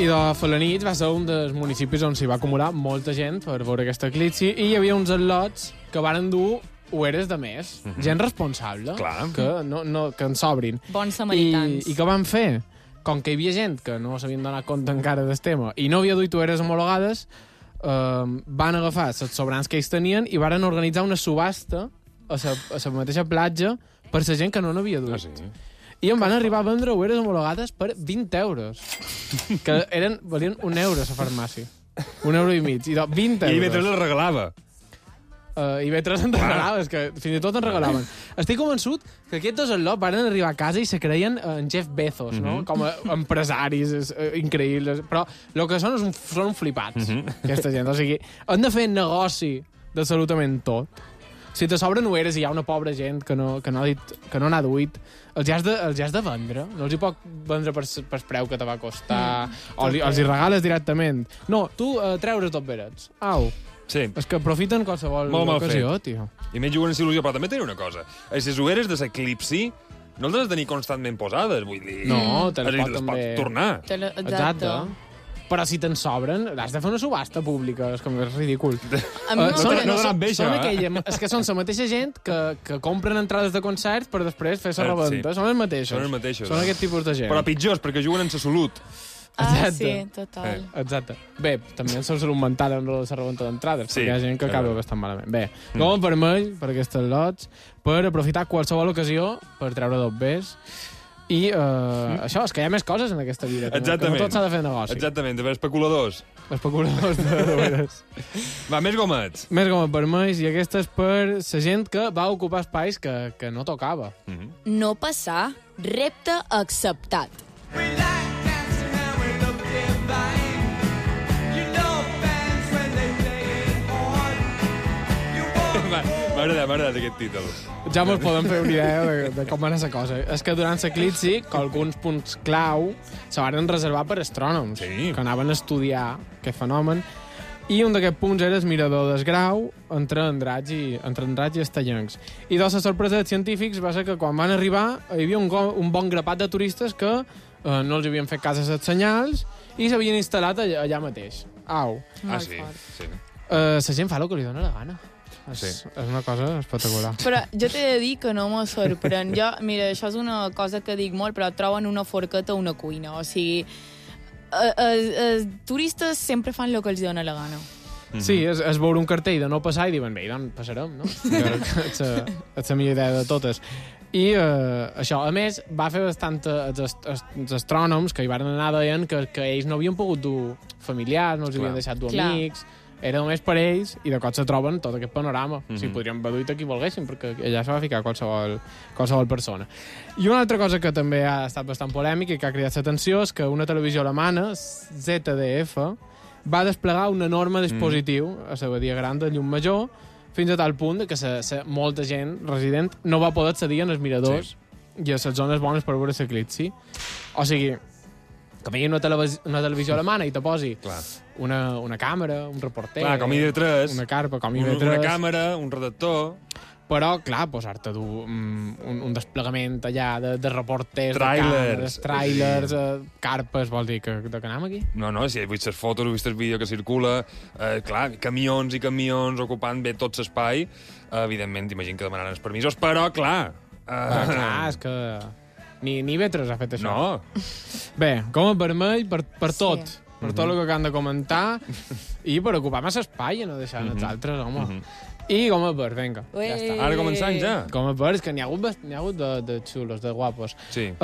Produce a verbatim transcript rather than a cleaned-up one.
I de Felanitx va ser un dels municipis on s'hi va acumular molta gent per veure aquest eclipsi i hi havia uns al·lots que varen dur ueres de més, mm -hmm. gent responsable, Clar. que, no, no, que en sobrin. Bons samaritans. I, I què van fer? Com que hi havia gent que no s'havien donat compte encara del tema i no havia duit ueres homologades, eh, van agafar les sobrants que ells tenien i varen organitzar una subhasta a la, a la mateixa platja per la gent que no n'havia duit. Ah, sí? I em van arribar a vendre ueres homologades per vint euros, que eren, valien un euro a la farmàcia. Un euro i mig. I de vint euros. I mentre les regalava. Uh, I mentre en regalaves, que fins i tot en regalaven. Estic convençut que aquests dos al·lots van arribar a casa i se creien en Jeff Bezos, no? Mm -hmm. Com a empresaris és, uh, increïbles. Però el que són és un, són un flipats, mm -hmm. aquesta gent. O sigui, han de fer negoci d'absolutament tot. Si te sobren ueres i hi ha una pobra gent que no, que no, ha, dit, que no n'ha duit, els has, de, els has de vendre. No els hi pot vendre per, per preu que te va costar. Mm, o li, els hi regales directament. No, tu uh, treure's tot verets. Au. Sí. És que aprofiten qualsevol Molt mal ocasió, fet. tio. I menys juguen en il·lusió, però també tenen una cosa. Les ueres de l'eclipsi no les has de tenir constantment posades, vull dir... No, te les les pot les també... pots tornar. Exacte. Exacte. Però si te'n sobren, has de fer una subhasta pública. És com és ridícul. A mi Uh, m'ho són, agrada. no són, donen bé, són això, eh? aquella, és que són la mateixa gent que, que compren entrades de concerts per després fer la Eh, reventa. sí. Són els mateixos. Són els mateixos, Són eh? aquest tipus de gent. Però pitjors, perquè juguen en la salut. Ah, Exacte. sí, total. Eh. Exacte. Bé, també en la salut mental en la reventa d'entrades, Sí, perquè hi ha gent que és acaba veritat. bastant malament. Bé, mm. com vermell per aquests lots, per aprofitar qualsevol ocasió per treure dos bes. I uh, mm. això, és que hi ha més coses en aquesta vida. Que Exactament. No, que no tot s'ha de fer negoci. Exactament, de especuladors. Especuladors de doberes. Va, més gomets. Més com vermells, i aquesta és per la gent que va ocupar espais que, que no tocava. Mm -hmm. No passar, repte acceptat. M'ha agradat, m'ha agradat aquest títol. Ja mos podem fer una idea de, de com era la cosa. És que durant l'eclipsi, que alguns punts clau se van reservar per astrònoms, Sí. que anaven a estudiar aquest fenomen, i un d'aquests punts era el mirador d'Esgrau entre Andratx i, entre Andratx i Estellencs. I de la sorpresa dels científics va ser que quan van arribar hi havia un, go, un bon grapat de turistes que eh, no els havien fet cas a les senyals i s'havien instal·lat allà, allà mateix. Au. Ah, Molt sí. fort. sí. Eh, la gent fa el que li dona la gana. És, Sí. és una cosa espectacular. Però jo t'he de dir que no me sorprèn. Jo, mira, això és una cosa que dic molt, però troben una forqueta a una cuina. O sigui, els eh, eh, turistes sempre fan el que els dona la gana. Sí, és, és veure un cartell de no passar i diuen, bé, doncs passarem, no? Que, que és, la, és la millor idea de totes. I eh, això, a més, va fer bastant els, ast els astrònoms que hi van anar deien que, que ells no havien pogut dur familiars, no els Clar. havien deixat dur Clar. amics, era només per ells i de cop se troben tot aquest panorama. Mm -hmm. O sigui, podríem haver duit a qui volguessin, perquè allà se va ficar qualsevol, qualsevol persona. I una altra cosa que també ha estat bastant polèmica i que ha cridat l'atenció és que una televisió alemana, Z D F, va desplegar un enorme dispositiu mm. a la Badia Gran de Llum-Major, fins a tal punt que sa, sa, molta gent resident no va poder accedir als miradors sí. i a les zones bones per veure l'eclipsi. O sigui, que vegi una, televis una televisió alemana i te posi una, una càmera, un reporter... Clar, com I D tres. Una carpa, com I un, D tres. Una càmera, un redactor... Però, clar, posar-te a dur um, un, un desplegament allà de, de reporters, Trailers. de càmeres, trailers, sí. uh, carpes, vol dir que, de que anem aquí? No, no, si he vist les fotos, he vist el vídeo que circula, eh, clar, camions i camions ocupant bé tot l'espai, eh, evidentment, t'imagino que demanaran els permisos, però, clar... Eh, Ah, clar, és que... Ni, ni Vetres ha fet això. No. Bé, com a vermell per, per tot. Sí. Per tot el que han de comentar i per ocupar massa espai i no deixar mm -hmm. els altres, home. Mm -hmm. I com a verd, vinga. Ué. Ja està. Ara començant ja. Com a verd, és que n'hi ha hagut, n'hi ha hagut de, de xulos, de guapos. Sí.